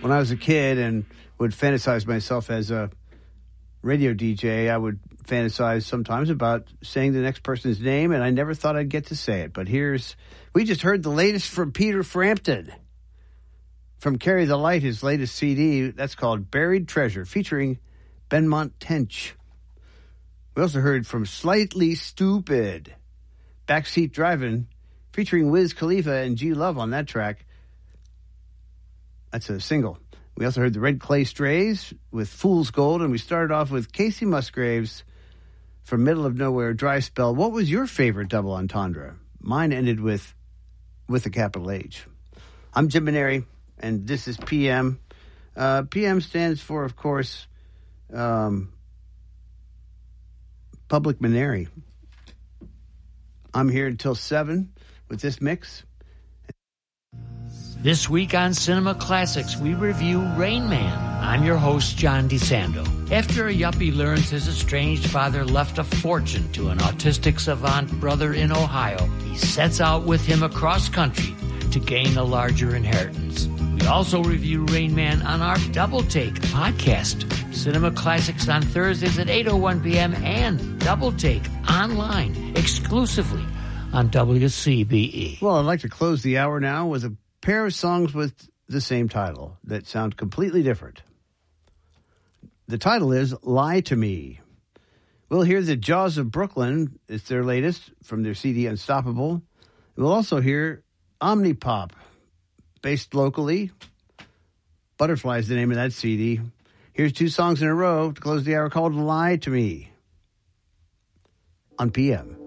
when I was a kid and would fantasize myself as a radio DJ, I would fantasize sometimes about saying the next person's name, and I never thought I'd get to say it. But we just heard the latest from Peter Frampton from Carry the Light, his latest CD. That's called Buried Treasure, featuring Benmont Tench. We also heard from Slightly Stupid, Backseat Driving, featuring Wiz Khalifa and G Love on that track. That's a single. We also heard the Red Clay Strays with Fool's Gold, and we started off with Casey Musgraves from Middle of Nowhere, Dry Spell. What was your favorite double entendre? Mine ended with a capital H. I'm Jim Maneri, and this is PM. PM stands for, of course, Public Maneri. I'm here until 7 with this mix. This week on Cinema Classics, we review Rain Man. I'm your host, John DeSando. After a yuppie learns his estranged father left a fortune to an autistic savant brother in Ohio, he sets out with him across country to gain a larger inheritance. We also review Rain Man on our Double Take podcast. Cinema Classics on Thursdays at 8:01 p.m. and Double Take online exclusively on WCBE. Well, I'd like to close the hour now with a pair of songs with the same title that sound completely different. The title is Lie to Me. We'll hear the Jaws of Brooklyn. It's their latest from their CD Unstoppable. We'll also hear Omnipop, based locally. Butterfly is the name of that CD. Here's 2 songs in a row to close the hour called Lie to Me on PM.